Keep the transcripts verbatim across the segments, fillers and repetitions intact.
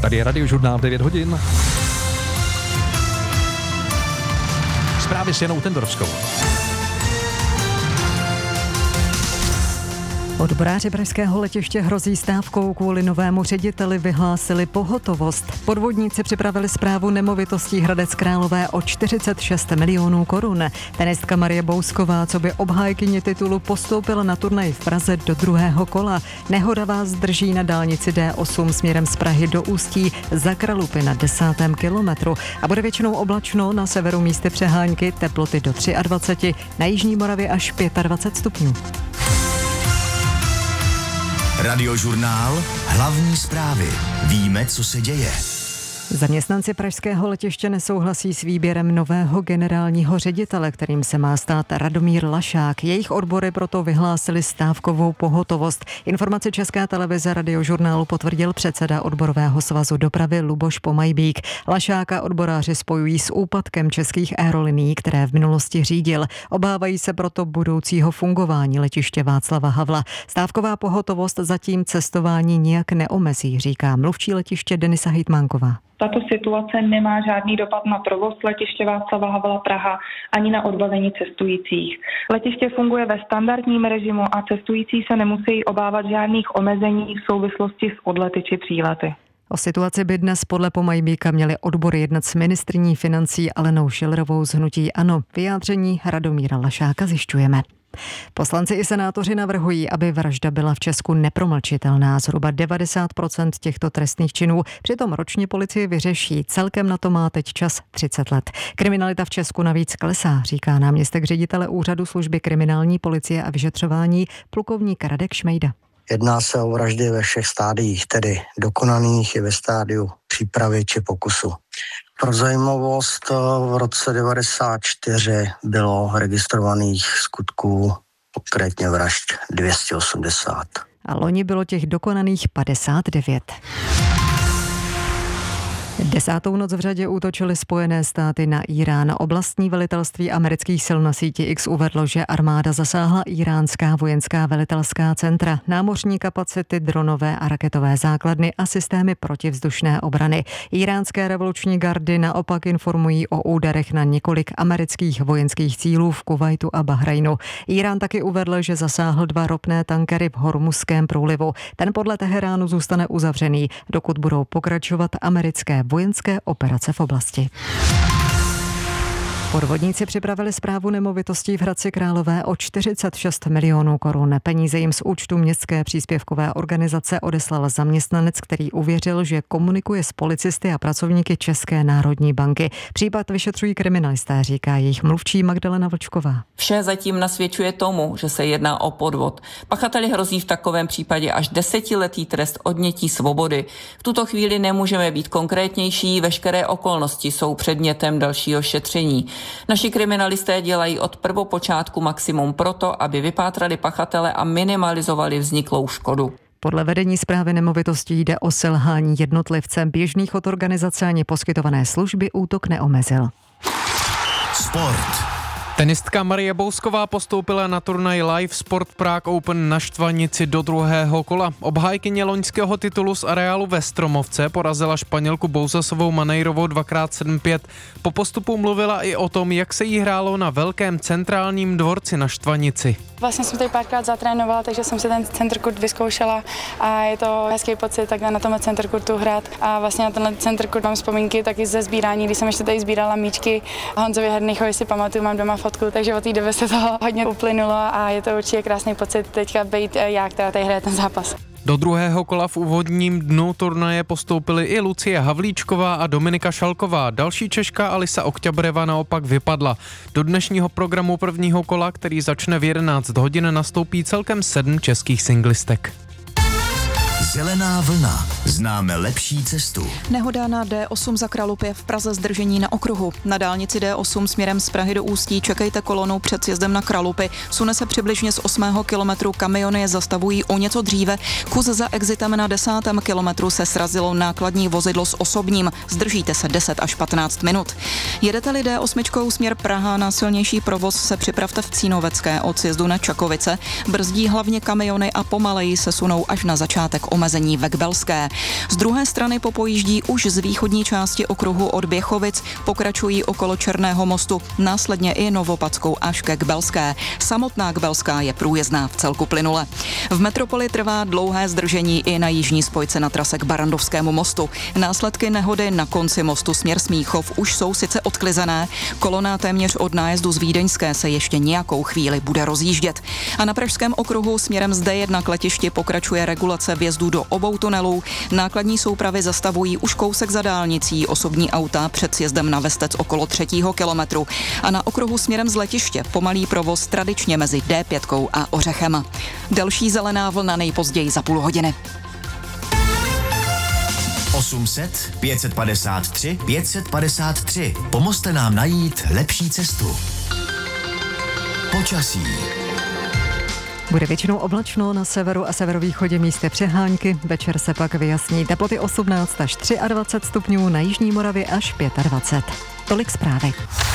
Tady je Radiožurnál devět hodin. Zprávy s Janou Tendorovskou. Odboráři pražského letiště hrozí stávkou, kvůli novému řediteli vyhlásili pohotovost. Podvodníci připravili správu nemovitostí Hradec Králové o čtyřicet šest milionů korun. Tenistka Marie Bousková, co by obhájkyně titulu, postoupila na turnaj v Praze do druhého kola. Nehoda vás drží na dálnici D osm směrem z Prahy do Ústí za Kralupy na desátém kilometru a bude většinou oblačno, na severu místy přehánky, teploty do dvacet tři, na jižní Moravě až dvacet pět stupňů. Radiožurnál, hlavní zprávy. Víme, co se děje. Zaměstnanci pražského letiště nesouhlasí s výběrem nového generálního ředitele, kterým se má stát Radomír Lašák. Jejich odbory proto vyhlásili stávkovou pohotovost. Informaci České televize Radiožurnálu potvrdil předseda odborového svazu dopravy Luboš Pomajbík. Lašáka odboráři spojují s úpadkem českých aerolinií, které v minulosti řídil. Obávají se proto budoucího fungování letiště Václava Havla. Stávková pohotovost zatím cestování nijak neomezí, říká mluvčí letiště Denisa Hejtmánková. Tato situace nemá žádný dopad na provoz letiště Václava Havla Praha ani na odbavení cestujících. Letiště funguje ve standardním režimu a cestující se nemusí obávat žádných omezení v souvislosti s odlety či přílety. O situaci by dnes podle Pomajbíka měli odbory jednat s ministryní financí Alenou Schillerovou z hnutí ANO. Vyjádření Radomíra Lašáka zjišťujeme. Poslanci i senátoři navrhují, aby vražda byla v Česku nepromlčitelná. Zhruba devadesát procent těchto trestných činů přitom ročně policie vyřeší. Celkem na to má teď čas třicet let. Kriminalita v Česku navíc klesá, říká náměstek ředitele Úřadu služby kriminální policie a vyšetřování plukovník Radek Šmejda. Jedná se o vraždy ve všech stádiích, tedy dokonaných i ve stádiu přípravy či pokusu. Pro zajímavost, v roce devadesát čtyři bylo registrovaných skutků, konkrétně vražd dvě stě osmdesát. A loni bylo těch dokonaných padesát devět. Desátou noc v řadě útočily Spojené státy na Irán. Oblastní velitelství amerických sil na síti X uvedlo, že armáda zasáhla iránská vojenská velitelská centra, námořní kapacity, dronové a raketové základny a systémy protivzdušné obrany. Iránské revoluční gardy naopak informují o úderech na několik amerických vojenských cílů v Kuvajtu a Bahrajnu. Irán taky uvedl, že zasáhl dva ropné tankery v Hormuzském průlivu. Ten podle Teheránu zůstane uzavřený, dokud budou pokračovat americké vojenské operace v oblasti. Podvodníci připravili správu nemovitostí v Hradci Králové o čtyřicet šest milionů korun. Peníze jim z účtu městské příspěvkové organizace odeslal zaměstnanec, který uvěřil, že komunikuje s policisty a pracovníky České národní banky. Případ vyšetřují kriminalisté, říká jejich mluvčí Magdalena Vlčková. Vše zatím nasvědčuje tomu, že se jedná o podvod. Pachateli hrozí v takovém případě až desetiletý trest odnětí svobody. V tuto chvíli nemůžeme být konkrétnější, veškeré okolnosti jsou předmětem dalšího šetření. Naši kriminalisté dělají od prvopočátku maximum proto, aby vypátrali pachatele a minimalizovali vzniklou škodu. Podle vedení správy nemovitostí jde o selhání jednotlivce. Běžný chod organizace ani poskytované služby útok neomezil. Sport. Tenistka Marie Bousková postoupila na turnaj Live Sport Prague Open na Štvanici do druhého kola. Obhájkyně loňského titulu z areálu ve Stromovce porazila Španělku Bouzasovou Maneirovou dvakrát sedm pět. Po postupu mluvila i o tom, jak se jí hrálo na velkém centrálním dvorci na Štvanici. Vlastně jsem tady párkrát zatrénovala, takže jsem si ten centerkurt vyzkoušela a je to hezký pocit takhle na tomhle centerkurtu hrát. A vlastně na tenhle centerkurt mám vzpomínky taky ze sbírání, když jsem ještě tady sbírala míčky Honzovi Hernichovi, si pamatuju, mám doma fotku, takže od té doby se toho hodně uplynulo a je to určitě krásný pocit teďka být já, která tady hraje ten zápas. Do druhého kola v úvodním dnu turnaje postoupily i Lucie Havlíčková a Dominika Šalková. Další Češka Alisa Okťabreva naopak vypadla. Do dnešního programu prvního kola, který začne v jedenáct hodin, nastoupí celkem sedm českých singlistek. Zelená vlna. Známe lepší cestu. Nehoda na D osm za Kralupy, v Praze zdržení na okruhu. Na dálnici D osm směrem z Prahy do Ústí čekejte kolonu před sjezdem na Kralupy. Sune se přibližně z osmého kilometru, kamiony je zastavují o něco dříve. Kus za exitem na desátém kilometru se srazilo nákladní vozidlo s osobním. Zdržíte se deset až patnáct minut. Jedete-li D osm směr Praha na silnější provoz, se připravte v Cínovecké od sjezdu na Čakovice. Brzdí hlavně kamiony a pomaleji se sunou až na začátek omezení ve Kbelské. druhé. Z druhé strany popojíždí už z východní části okruhu od Běchovic, pokračují okolo Černého mostu, následně i Novopadskou až ke Kbelské. Samotná Kbelská je průjezdná v celku plynule. V metropoli trvá dlouhé zdržení i na jižní spojce na trase k Barrandovskému mostu. Následky nehody na konci mostu směr Smíchov už jsou sice odklizené, kolona téměř od nájezdu z Vídeňské se ještě nějakou chvíli bude rozjíždět. A na pražském okruhu směrem z D jedna k letišti pokračuje regulace vjezdu do obou tunelů. Nákladní soupravy zastavují už kousek za dálnicí, osobní auta před sjezdem na Vestec okolo třetího kilometru. A na okruhu směrem z letiště pomalý provoz tradičně mezi D pět a Ořechem. Další zelená vlna nejpozději za půl hodiny. osm set, pět set padesát tři, pět set padesát tři. Pomozte nám najít lepší cestu. Počasí. Bude většinou oblačno, na severu a severovýchodě místy přehánky, večer se pak vyjasní, teploty osmnáct až dvacet tři stupňů, na jižní Moravě až dvacet pět. Tolik zprávy.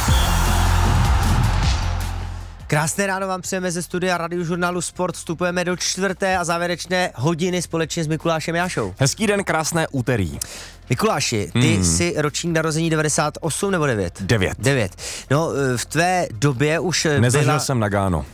Krásné ráno vám přejeme ze studia Radiožurnálu Sport. Vstupujeme do čtvrté a závěrečné hodiny společně s Mikulášem Jášou. Hezký den, krásné úterý. Mikuláši, ty hmm. jsi ročník narození devadesát osm nebo devět? devět. devět. No, v tvé době už Nezažil byla... jsem Nagano.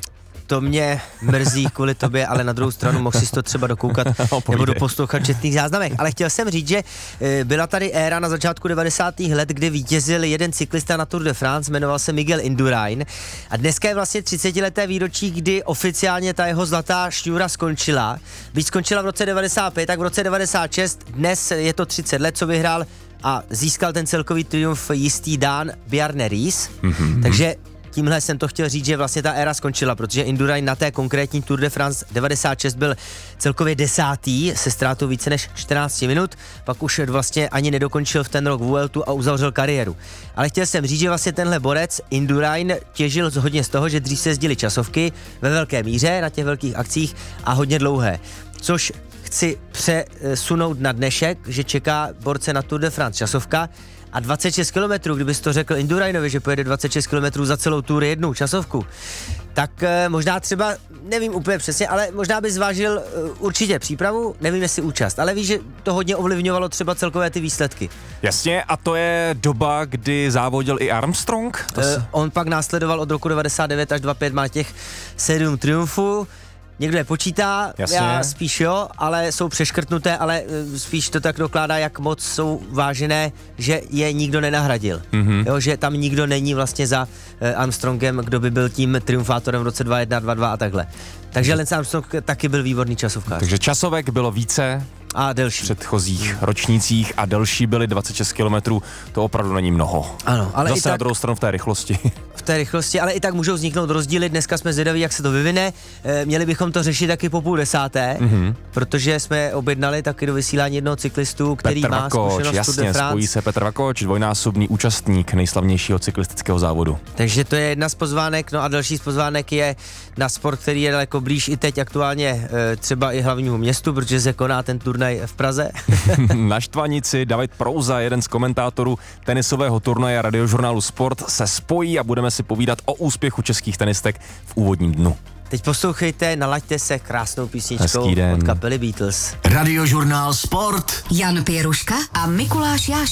To mě mrzí kvůli tobě, ale na druhou stranu mohl si to třeba dokoukat nebo doposlouchat v četných záznamech. Ale chtěl jsem říct, že byla tady éra na začátku devadesátých let, kdy vítězil jeden cyklista na Tour de France, jmenoval se Miguel Indurain. A dneska je vlastně třicetileté výročí, kdy oficiálně ta jeho zlatá šňůra skončila. Byť skončila v roce devadesát pět, tak v roce devadesát šest, dnes je to třicet let, co vyhrál a získal ten celkový triumf jistý Dán Bjarne Riis. Mm-hmm. Takže tímhle jsem to chtěl říct, že vlastně ta éra skončila, protože Indurain na té konkrétní Tour de France devadesát šest byl celkově desátý se ztrátou více než čtrnáct minut, pak už vlastně ani nedokončil v ten rok Vueltu a uzavřel kariéru. Ale chtěl jsem říct, že vlastně tenhle borec Indurain těžil hodně z toho, že dřív se jezdily časovky ve velké míře na těch velkých akcích a hodně dlouhé, což chci přesunout na dnešek, že čeká borce na Tour de France časovka a dvacet šest kilometrů, kdybys to řekl Indurainovi, že pojede dvacet šest kilometrů za celou Tour jednou časovku, tak e, možná třeba, nevím úplně přesně, ale možná by zvážil e, určitě přípravu, nevím jestli účast, ale víš, že to hodně ovlivňovalo třeba celkové ty výsledky. Jasně, a to je doba, kdy závodil i Armstrong? To e, on pak následoval od roku devadesát devět až dvacet pět, má těch sedm triumfů. Někdo je počítá, Jasně. Já spíš jo, ale jsou přeškrtnuté, ale spíš to tak dokládá, jak moc jsou vážené, že je nikdo nenahradil. Mm-hmm. Jo, že tam nikdo není vlastně za eh, Armstrongem, kdo by byl tím triumfátorem v roce dvacet jedna, dvacet dva a takhle. Takže Lance Armstrong taky byl výborný časovkář. Takže časovek bylo více a delší. V předchozích ročnících a delší byly dvacet šest kilometrů, to opravdu není mnoho. Ano, ale zase i tak, na druhou stranu v té rychlosti. V té rychlosti, ale i tak můžou vzniknout rozdíly. Dneska jsme zvědaví, jak se to vyvine. E, měli bychom to řešit taky po půl desáté, mm-hmm. protože jsme objednali taky do vysílání jednoho cyklistu, který Petr má Vakoč, zkušenost jasně, Tour de France. spojí se Petr Vakoč, dvojnásobný účastník nejslavnějšího cyklistického závodu. Takže to je jedna z pozvánek, no a další z pozvánek je na sport, který je daleko blíž i teď aktuálně e, třeba i hlavnímu městu, protože se koná ten turnaj v Praze. Na Štvanici David Prouza, jeden z komentátorů tenisového turnaje Radiožurnálu Sport, se spojí a budeme si povídat o úspěchu českých tenistek v úvodním dnu. Teď poslouchejte, nalaďte se krásnou písničkou od kapely Beatles. Radiožurnál Sport. Jan Pěruška a Mikuláš Jáša.